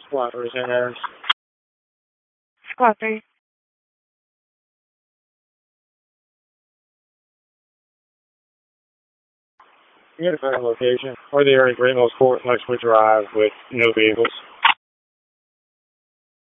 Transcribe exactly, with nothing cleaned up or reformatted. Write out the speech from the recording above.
Squad three, Saint Mary's. Squad three. You get a better location. Or the area Great Mills Court, Lexwood Drive with no vehicles.